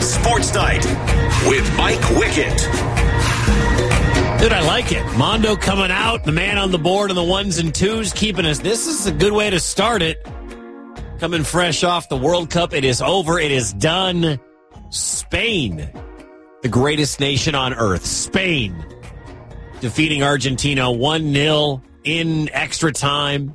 Sports Night with Mike Wickett. Dude, I like it. Mondo coming out, the man on the board on the ones and twos, keeping us. This is a good way to start it. Coming fresh off the World Cup. It is over. It is done. Spain, the greatest nation on earth. Spain defeating Argentina 1-0 in extra time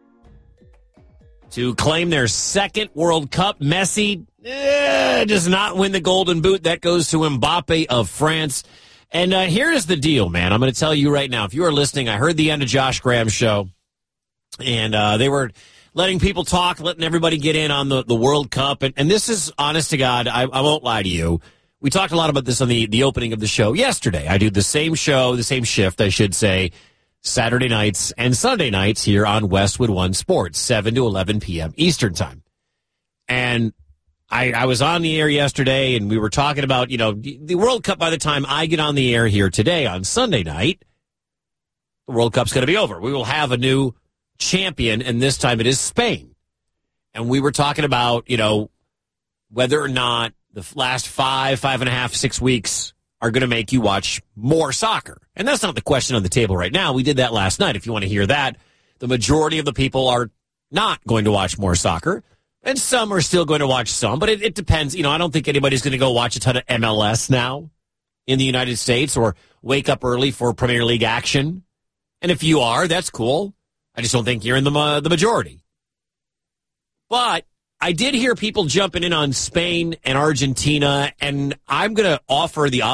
to claim their second World Cup. Messi does not win the Golden Boot. That goes to Mbappe of France. And here is the deal, man. I'm going to tell you right now. If you are listening, I heard the end of Josh Graham's show, and they were letting people talk, letting everybody get in on the World Cup. And this is, honest to God, I won't lie to you. We talked a lot about this on the opening of the show yesterday. I do the same show, the same shift, I should say, Saturday nights and Sunday nights here on Westwood One Sports, 7 to 11 p.m. Eastern Time. And I was on the air yesterday, and we were talking about, the World Cup. By the time I get on the air here today on Sunday night, the World Cup's going to be over. We will have a new champion, and this time it is Spain. And we were talking about, whether or not the last 5.5, 6 weeks are going to make you watch more soccer. And that's not the question on the table right now. We did that last night. If you want to hear that, the majority of the people are not going to watch more soccer. And some are still going to watch some, but it depends. I don't think anybody's going to go watch a ton of MLS now in the United States or wake up early for Premier League action. And if you are, that's cool. I just don't think you're in the majority. But I did hear people jumping in on Spain and Argentina, and I'm going to offer the